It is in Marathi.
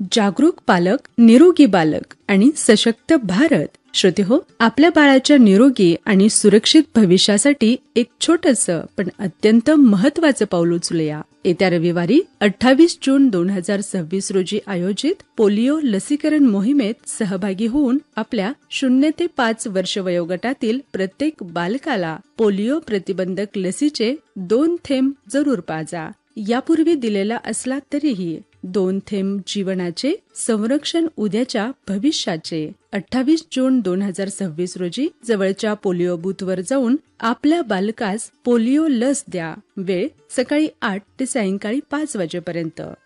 जागरूक पालक, निरोगी बालक आणि सशक्त भारत. श्रोतेहो, आपल्या बाळाच्या निरोगी आणि सुरक्षित भविष्यासाठी एक छोटंसं पण अत्यंत महत्वाचं पाऊल उचलूया. येत्या रविवारी 28 जून 2026 रोजी आयोजित पोलिओ लसीकरण मोहिमेत सहभागी होऊन आपल्या 0 ते 5 वर्ष वयोगटातील प्रत्येक बालकाला पोलिओ प्रतिबंधक लसीचे 2 थेंब जरूर पाजा. यापूर्वी दिलेला असला तरीही 2 थेंब जीवनाचे संरक्षण, उद्याच्या भविष्याचे. 28 जून 2026 रोजी जवळच्या पोलिओ बूथवर जाऊन आपल्या बालकास पोलिओ लस द्या. वेळ सकाळी 8 ते सायंकाळी 5 वाजेपर्यंत.